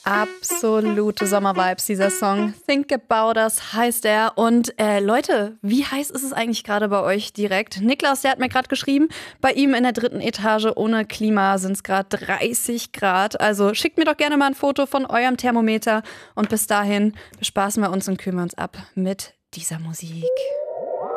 Absolute Sommervibes, dieser Song. Think About Us heißt er. Und Leute, wie heiß ist es eigentlich gerade bei euch direkt? Niklas, der hat mir gerade geschrieben, bei ihm in der 3. Etage ohne Klima sind es gerade 30 Grad. Also schickt mir doch gerne mal ein Foto von eurem Thermometer. Und bis dahin bespaßen wir uns und kümmern uns ab mit dieser Musik.